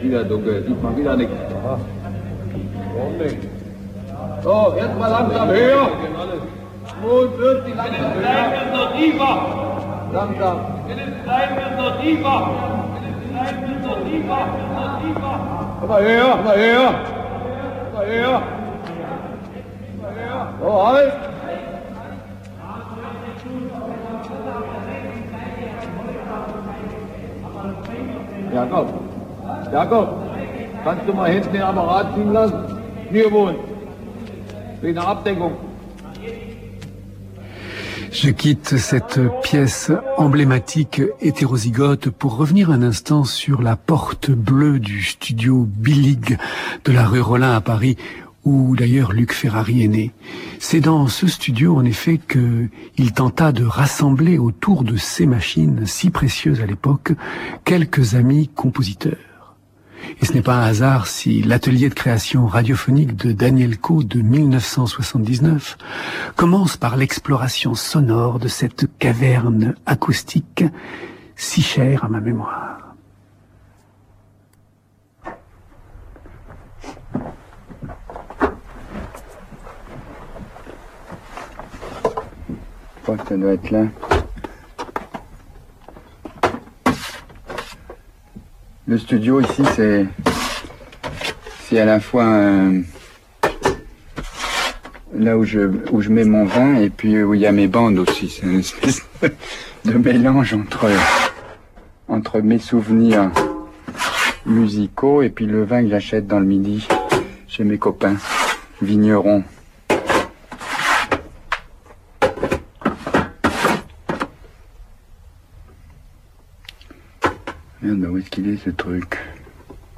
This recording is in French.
wieder dunkel, sieht man wieder nichts. So, jetzt mal langsam höher. 42, langsam höher. Wenn es noch tiefer. Langsam. Wenn es bleibt, wird noch tiefer. Wenn es bleibt, wird noch tiefer. Noch tiefer. Mal höher, mal höher. Mal höher. Mal höher. So, halt. Jakob, kannst du mal hinten den Apparat ziehen lassen? Hier wohnen. Wegen der Abdeckung. Je quitte cette pièce emblématique hétérozygote pour revenir un instant sur la porte bleue du studio Billig de la rue Rollin à Paris, où d'ailleurs Luc Ferrari est né. C'est dans ce studio, en effet, qu'il tenta de rassembler autour de ces machines si précieuses à l'époque quelques amis compositeurs. Et ce n'est pas un hasard si l'atelier de création radiophonique de Daniel Coe de 1979 commence par l'exploration sonore de cette caverne acoustique si chère à ma mémoire. Je crois que ça doit être là. Le studio ici, c'est à la fois là où je mets mon vin et puis où il y a mes bandes aussi. C'est une espèce de mélange entre mes souvenirs musicaux et puis le vin que j'achète dans le midi chez mes copains vignerons. Merde, où est-ce qu'il est ce truc ?